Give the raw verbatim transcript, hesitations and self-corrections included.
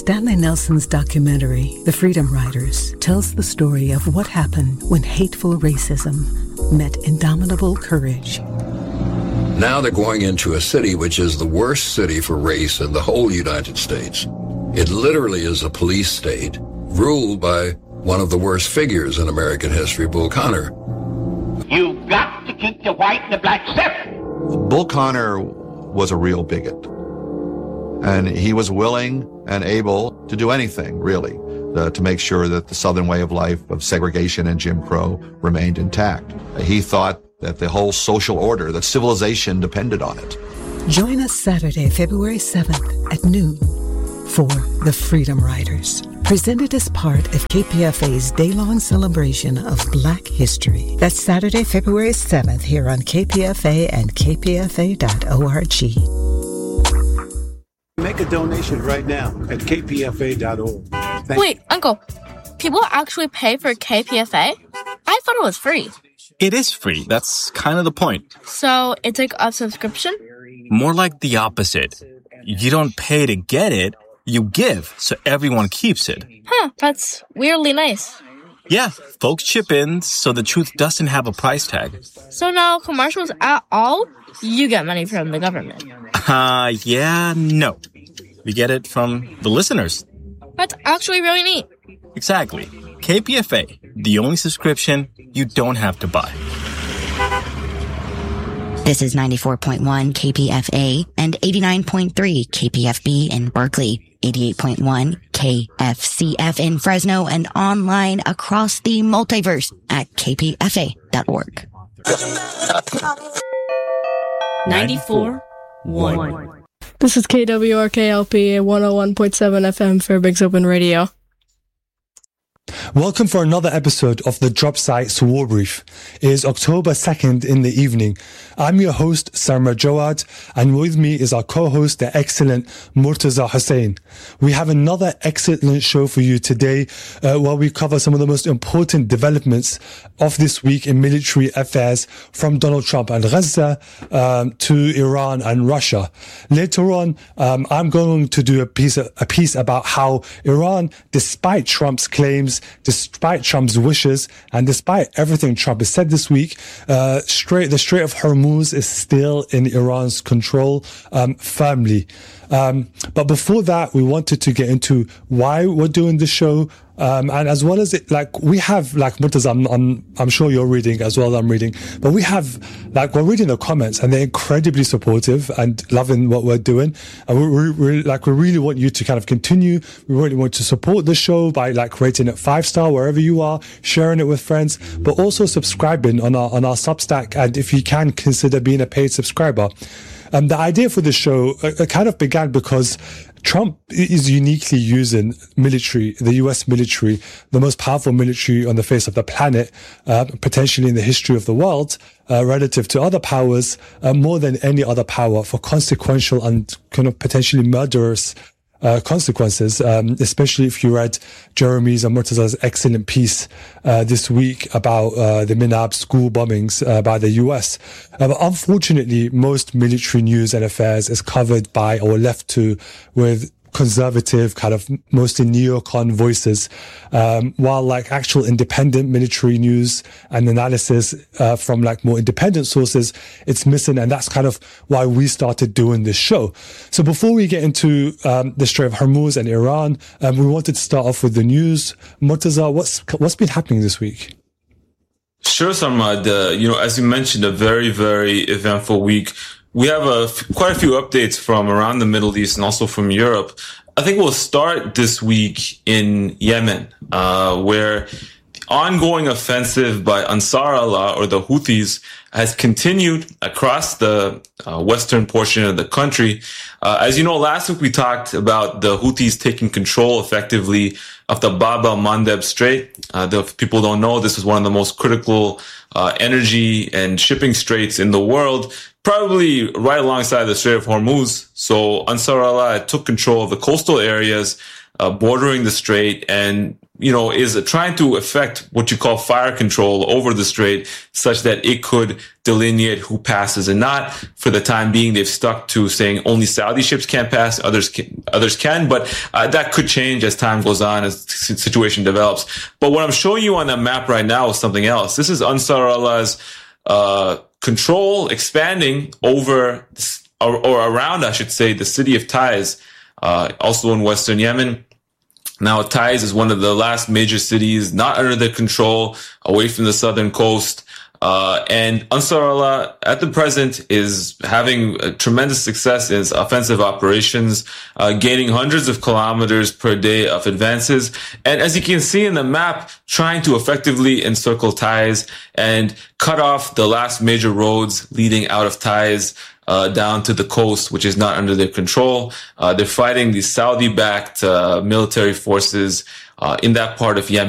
Stanley Nelson's documentary, The Freedom Riders, tells the story of what happened when hateful racism met indomitable courage. Now they're going into a city which is the worst city for race in the whole United States. It literally is a police state ruled by one of the worst figures in American history, Bull Connor. You've got to keep the white and the black separate. Bull Connor was a real bigot. And he was willing and able to do anything, really, uh, to make sure that the Southern way of life of segregation and Jim Crow remained intact. He thought that the whole social order, that civilization depended on it. Join us Saturday, February seventh at noon for The Freedom Riders, presented as part of K P F A's day-long celebration of Black history. That's Saturday, February seventh here on K P F A and k p f a dot org. Make a donation right now at k p f a dot org. Thank Wait, Uncle, people actually pay for K P F A? I thought it was free. It is free. That's kind of the point. So it's like a subscription? More like the opposite. You don't pay to get it, you give, so everyone keeps it. Huh, that's weirdly nice. Yeah, folks chip in so the truth doesn't have a price tag. So no commercials at all? You get money from the government. Uh, yeah, no. We get it from the listeners. That's actually really neat. Exactly. K P F A, the only subscription you don't have to buy. This is ninety-four point one K P F A and eighty-nine point three K P F B in Berkeley, eighty-eight point one K F C F in Fresno, and online across the multiverse at k p f a dot org. ninety-four point one. This is K W R K L P one oh one point seven F M Fairbanks Open Radio. Welcome for another episode of the Drop Sites War Brief. It is October second in the evening. I'm your host, Sarma Jawad, and with me is our co-host, the excellent Murtaza Hussain. We have another excellent show for you today, uh, where we cover some of the most important developments of this week in military affairs, from Donald Trump and Gaza um, to Iran and Russia. Later on, um, I'm going to do a piece, a piece about how Iran, despite Trump's claims, despite Trump's wishes, and despite everything Trump has said this week, uh, straight, the Strait of Hormuz is still in Iran's control, um, firmly. Um, but before that, we wanted to get into why we're doing the show. Um, and as well as it, like, we have, like, Murtaza, I'm, I'm, I'm sure you're reading as well as I'm reading, but we have, like, we're reading the comments and they're incredibly supportive and loving what we're doing. And we, we, we, like, we really want you to kind of continue. We really want to support the show by, like, rating it five star wherever you are, sharing it with friends, but also subscribing on our, on our Substack. And if you can, consider being a paid subscriber. Um, the idea for the show uh, kind of began because Trump is uniquely using military, the U S military, the most powerful military on the face of the planet, uh, potentially in the history of the world, uh, relative to other powers, uh, more than any other power, for consequential and kind of potentially murderous Uh, consequences, um, especially if you read Jeremy's and Murtaza's excellent piece uh, this week about uh, the Minab school bombings uh, by the U S. Uh, but unfortunately, most military news and affairs is covered by or left to with conservative, kind of mostly neocon voices, um, while like actual independent military news and analysis uh, from like more independent sources, it's missing, and that's kind of why we started doing this show. So before we get into um, the Strait of Hormuz and Iran, um, we wanted to start off with the news. Murtaza, what's what's been happening this week? Sure, Sarmad. Uh, you know, as you mentioned, a very, very eventful week. We have a, quite a few updates from around the Middle East and also from Europe. I think we'll start this week in Yemen, uh, where the ongoing offensive by Ansar Allah, or the Houthis, has continued across the uh, western portion of the country. Uh, as you know, last week we talked about the Houthis taking control effectively of the Bab el-Mandeb Strait. Uh, the, if people don't know, this is one of the most critical uh, energy and shipping straits in the world, probably right alongside the Strait of Hormuz. So Ansar Allah took control of the coastal areas uh, bordering the strait, and you know, is trying to effect what you call fire control over the strait such that it could delineate who passes and not. For the time being, they've stuck to saying only Saudi ships can't pass, others can, others can, but uh, that could change as time goes on, as the situation develops. But what I'm showing you on that map right now is something else. This is Ansar Allah's uh, control expanding over, or, or around, I should say, the city of Taiz, uh, also in Western Yemen. Now, Taiz is one of the last major cities not under their control, away from the southern coast. Uh, and Ansar Allah at the present is having a tremendous success in its offensive operations, uh, gaining hundreds of kilometers per day of advances. And as you can see in the map, trying to effectively encircle Taiz and cut off the last major roads leading out of Taiz, uh, down to the coast, which is not under their control. Uh, they're fighting the Saudi-backed, uh, military forces, uh, in that part of Yemen.